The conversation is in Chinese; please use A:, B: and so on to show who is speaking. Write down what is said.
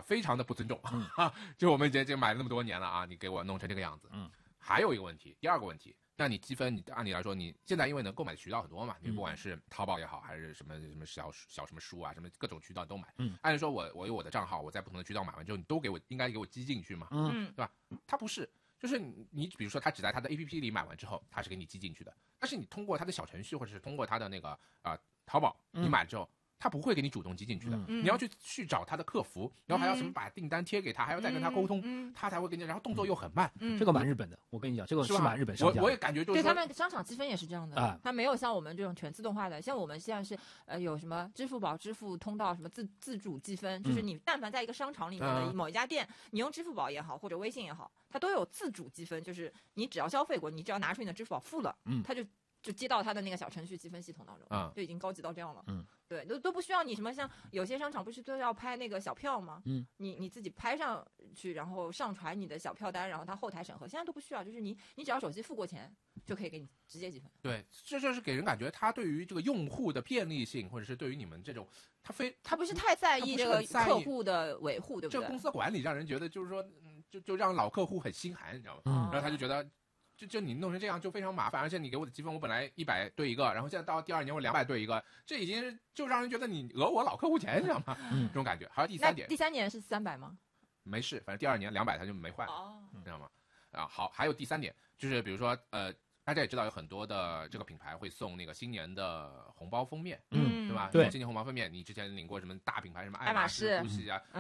A: 非常的不尊重啊！就我们这买了那么多年了啊，你给我弄成这个样子。还有一个问题，第二个问题，那你积分，你按理来说，你现在因为能购买的渠道很多嘛，你不管是淘宝也好，还是什么小什么书啊，什么各种渠道都买。按理说我有我的账号，我在不同的渠道买完之后，你都应该给我积进去嘛，对吧？它不是。就是你比如说他只在他的 APP 里买完之后，他是给你寄进去的，但是你通过他的小程序或者是通过他的那个淘宝，你买了之后，他不会给你主动寄进去的，你要去找他的客服，然后还要什么把订单贴给他，还要再跟他沟通，他才会给你，然后动作又很慢。
B: 这个蛮日本的，我跟你讲，这个是蛮日本商家。
A: 我也感觉就是
C: 对他们商场积分也是这样的，他没有像我们这种全自动化的，像我们现在是有什么支付宝支付通道，什么自主积分，就是你但凡在一个商场里面的某一家店，你用支付宝也好或者微信也好，它都有自主积分，就是你只要消费过，你只要拿出你的支付宝付了，它就接到他的那个小程序积分系统当中，就已经高级到这样了。对，都不需要你什么，像有些商场不是都要拍那个小票吗？你自己拍上去，然后上传你的小票单，然后他后台审核，现在都不需要，就是你只要手机付过钱，就可以给你直接积分。
A: 对，这就是给人感觉他对于这个用户的便利性，或者是对于你们这种，他不是
C: 太在意这个客户的维护，对不对？
A: 这个公司的管理让人觉得就是说，就让老客户很心寒，你知道吗？然后他就觉得。就你弄成这样就非常麻烦，而且你给我的积分，我本来100兑一个，然后现在到第2年我200兑一个，这已经就让人觉得你讹我老客户钱，你知道吗？这种感觉。还有第3点，
C: 第3年是300吗？
A: 没事，反正第2年200他就没换，你知道吗？好，还有第3点，就是比如说大家也知道有很多的这个品牌会送那个新年的红包封面，对吧？
B: 对，
A: 新年红包封面，你之前领过什么大品牌，什么
C: 爱马仕、
A: GUCCI 啊，